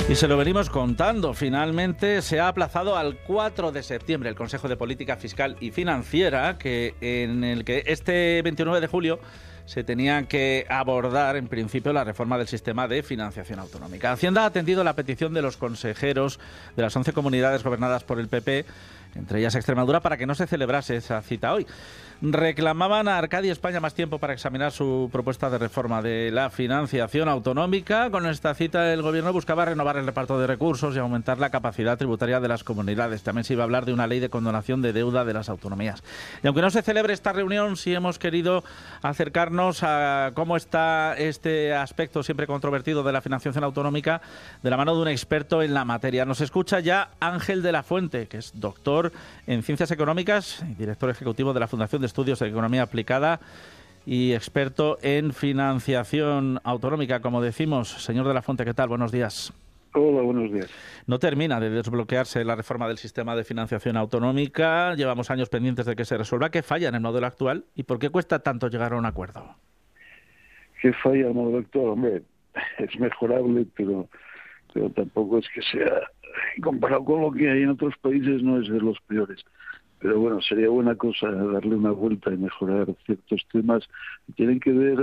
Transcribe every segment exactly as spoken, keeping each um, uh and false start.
Y se lo venimos contando. Finalmente se ha aplazado al cuatro de septiembre el Consejo de Política Fiscal y Financiera, que en el que este veintinueve de julio se tenía que abordar, en principio, la reforma del sistema de financiación autonómica. Hacienda ha atendido la petición de los consejeros de las once comunidades gobernadas por el P P, entre ellas Extremadura, para que no se celebrase esa cita hoy. Reclamaban a Arcadi España más tiempo para examinar su propuesta de reforma de la financiación autonómica. Con esta cita el Gobierno buscaba renovar el reparto de recursos y aumentar la capacidad tributaria de las comunidades. También se iba a hablar de una ley de condonación de deuda de las autonomías. Y aunque no se celebre esta reunión, sí hemos querido acercarnos a cómo está este aspecto siempre controvertido de la financiación autonómica de la mano de un experto en la materia. Nos escucha ya Ángel de la Fuente, que es doctor en Ciencias Económicas y director ejecutivo de la Fundación de Estudios de Economía Aplicada y experto en financiación autonómica, como decimos. Señor de la Fuente, ¿qué tal? Buenos días. Hola, buenos días. No termina de desbloquearse la reforma del sistema de financiación autonómica. Llevamos años pendientes de que se resuelva. ¿Qué falla en el modelo actual y por qué cuesta tanto llegar a un acuerdo? ¿Qué falla el modelo actual? Hombre, es mejorable, pero, pero tampoco es que sea, comparado con lo que hay en otros países, no es de los peores. Pero bueno, sería buena cosa darle una vuelta y mejorar ciertos temas que tienen que ver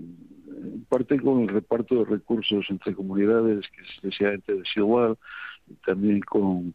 en parte con el reparto de recursos entre comunidades, que es excesivamente desigual, y también con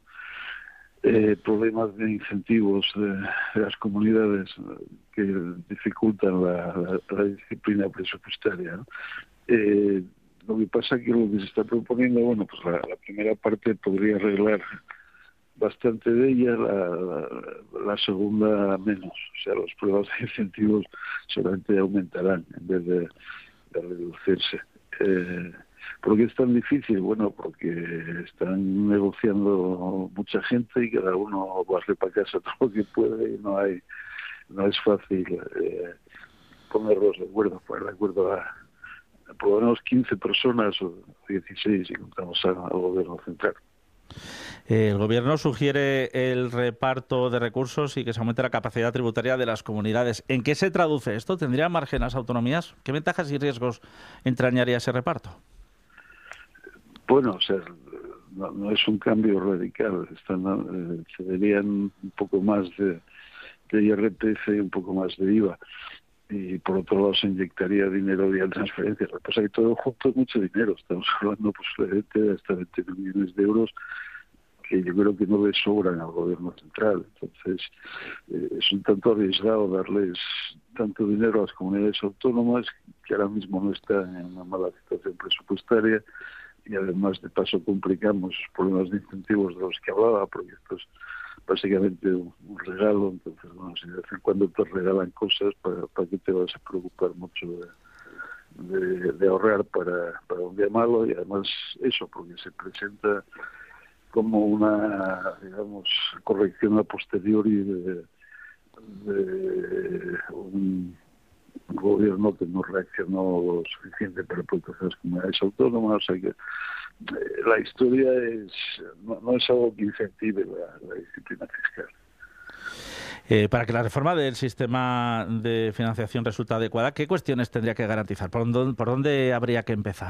eh, problemas de incentivos de, de las comunidades que dificultan la, la, la disciplina presupuestaria, ¿no? Eh, lo que pasa es que lo que se está proponiendo, bueno, pues la, la primera parte podría arreglar bastante de ella, la, la, la segunda menos. O sea, los pruebas de incentivos solamente aumentarán en vez de, de reducirse. Eh, ¿Por qué es tan difícil? Bueno, porque están negociando mucha gente y cada uno va a hacer para casa todo lo que puede y no hay no es fácil eh, ponerlos de acuerdo, poner de acuerdo a, a por lo menos quince personas o dieciséis si contamos al gobierno central. El Gobierno sugiere el reparto de recursos y que se aumente la capacidad tributaria de las comunidades. ¿En qué se traduce esto? ¿Tendría margen las autonomías? ¿Qué ventajas y riesgos entrañaría ese reparto? Bueno, o sea, no, no es un cambio radical. Están, eh, se darían un poco más de, de I R P F y un poco más de I V A. Y por otro lado se inyectaría dinero vía transferencias. Lo que pasa es que todo junto es mucho dinero. Estamos hablando posiblemente de hasta veinte millones de euros que yo creo que no le sobran al gobierno central. Entonces, eh, es un tanto arriesgado darles tanto dinero a las comunidades autónomas, que ahora mismo no están en una mala situación presupuestaria, y además de paso complicamos los problemas de incentivos de los que hablaba, porque esto es básicamente un, un regalo. Entonces, bueno, si de vez en cuando te regalan cosas, ¿para, para qué te vas a preocupar mucho de, de, de ahorrar para, para un día malo? Y además eso, porque se presenta como una, digamos, corrección a posteriori de, de un gobierno que no reaccionó lo suficiente para proteger las comunidades autónomas. O sea que eh, la historia es no, no es algo que incentive la, la disciplina fiscal. Eh, para que la reforma del sistema de financiación resulte adecuada, ¿qué cuestiones tendría que garantizar? ¿Por dónde, por dónde habría que empezar?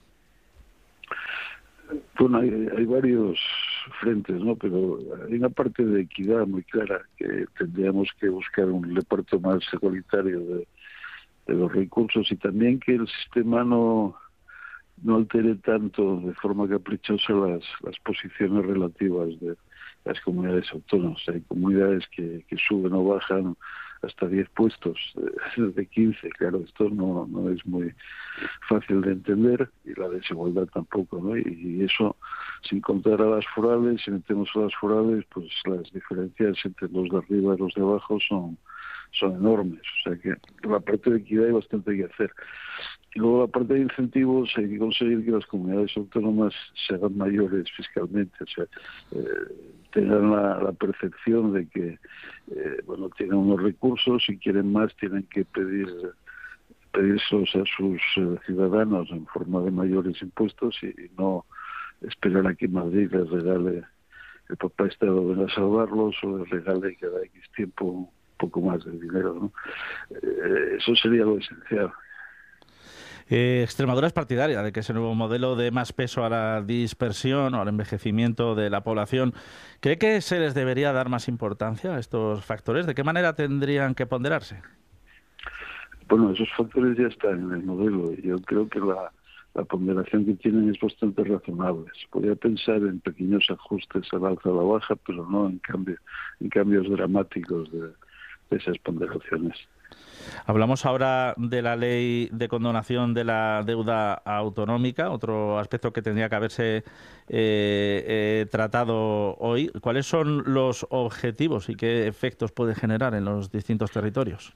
Bueno, hay, hay varios frentes, ¿no? Pero hay una parte de equidad muy clara, que tendríamos que buscar un reparto más igualitario de, de los recursos, y también que el sistema no no altere tanto de forma caprichosa las, las posiciones relativas de las comunidades autónomas. Hay comunidades que, que suben o bajan hasta diez puestos, de quince. Claro, esto no, no es muy fácil de entender, y la desigualdad tampoco, ¿no? Y, y eso, sin contar a las forales, si metemos a las forales, pues las diferencias entre los de arriba y los de abajo son son enormes. O sea que la parte de equidad hay bastante que hacer. Y luego la parte de incentivos, hay que conseguir que las comunidades autónomas se hagan mayores fiscalmente, o sea, eh, tengan la, la percepción de que eh, bueno, tienen unos recursos, y quieren más tienen que pedir pedírselos a sus eh, ciudadanos en forma de mayores impuestos, y, y no esperar a que Madrid les regale, el papá Estado venga a salvarlos, o les regale cada X tiempo un poco más de dinero, ¿no? Eh, eso sería lo esencial. Eh, Extremadura es partidaria de que ese nuevo modelo dé más peso a la dispersión o al envejecimiento de la población. ¿Cree que se les debería dar más importancia a estos factores? ¿De qué manera tendrían que ponderarse? Bueno, esos factores ya están en el modelo y yo creo que la, la ponderación que tienen es bastante razonable. Se podría pensar en pequeños ajustes al alza o a la baja, pero no en, cambio, en cambios dramáticos de, de esas ponderaciones. Hablamos ahora de la ley de condonación de la deuda autonómica, otro aspecto que tendría que haberse eh, eh, tratado hoy. ¿Cuáles son los objetivos y qué efectos puede generar en los distintos territorios?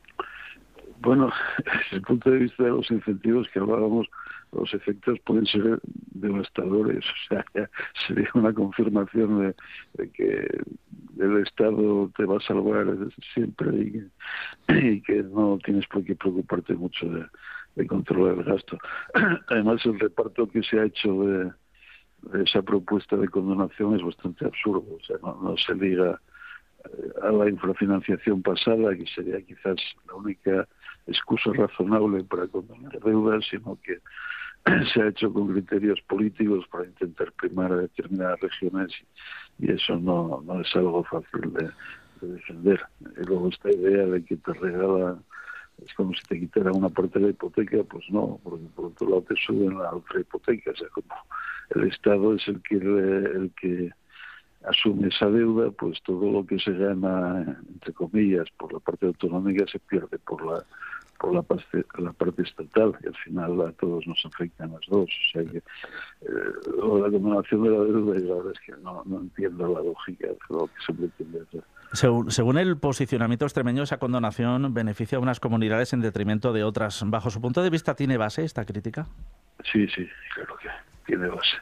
Bueno, desde el punto de vista de los incentivos que hablábamos, los efectos pueden ser devastadores. O sea, ya sería una confirmación de, de que el Estado te va a salvar siempre y que, y que no tienes por qué preocuparte mucho de, de controlar el gasto. Además, el reparto que se ha hecho de, de esa propuesta de condonación es bastante absurdo. O sea, no, no se liga a la infrafinanciación pasada, que sería quizás la única excusa razonable para condonar deudas, sino que se ha hecho con criterios políticos para intentar primar a determinadas regiones y eso no, no es algo fácil de, de defender. Y luego esta idea de que te regalan, es como si te quitaran una parte de la hipoteca, pues no, porque por otro lado te suben la otra hipoteca. O sea, como el Estado es el que, el que asume esa deuda, pues todo lo que se gana, entre comillas, por la parte autonómica se pierde por la por la parte, la parte estatal, y al final a todos nos afectan las dos. O sea que eh, la condonación de la deuda, y la verdad es que no, no entiendo la lógica de lo que se pretende hacer. Según, según el posicionamiento extremeño, esa condonación beneficia a unas comunidades en detrimento de otras. ¿Bajo su punto de vista tiene base esta crítica? Sí, sí, claro que tiene base.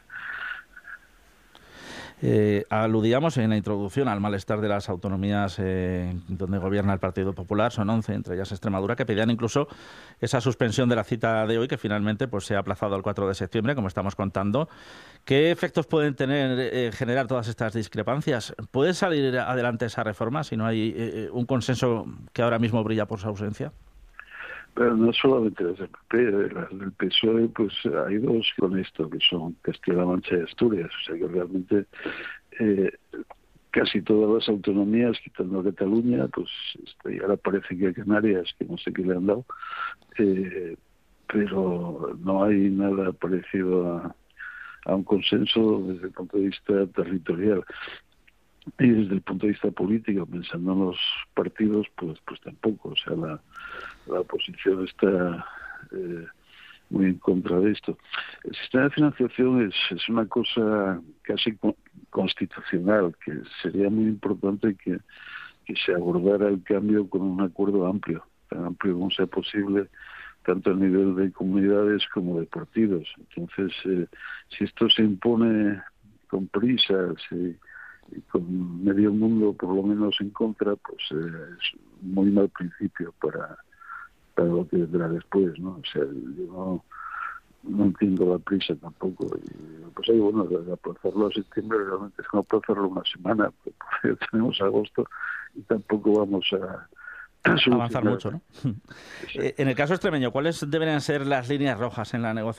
Eh, aludíamos en la introducción al malestar de las autonomías eh, donde gobierna el Partido Popular, son once, entre ellas Extremadura, que pedían incluso esa suspensión de la cita de hoy, que finalmente pues se ha aplazado al cuatro de septiembre, como estamos contando. ¿Qué efectos pueden tener eh, generar todas estas discrepancias? ¿Puede salir adelante esa reforma si no hay eh, un consenso que ahora mismo brilla por su ausencia? Pero no solamente las del P P, las del P S O E, pues hay dos con esto, que son Castilla-La Mancha y Asturias. O sea que realmente eh, casi todas las autonomías, quitando a Cataluña, pues este, y ahora parece que a Canarias, que no sé qué le han dado, eh, pero no hay nada parecido a, a un consenso desde el punto de vista territorial. Y desde el punto de vista político, pensando en los partidos, pues pues tampoco. O sea, la, la oposición está eh, muy en contra de esto. El sistema de financiación es, es una cosa casi constitucional, que sería muy importante que, que se abordara el cambio con un acuerdo amplio, tan amplio como sea posible, tanto a nivel de comunidades como de partidos. Entonces, eh, si esto se impone con prisa, si y con medio mundo por lo menos en contra, pues eh, es muy mal principio para, para lo que vendrá después, ¿no? O sea, yo no, no entiendo la prisa tampoco. Y, pues ahí, bueno, de aplazarlo a septiembre realmente es como aplazarlo una semana, porque ya tenemos agosto y tampoco vamos a avanzar mucho, ¿no? En el caso extremeño, ¿cuáles deberían ser las líneas rojas en la negociación?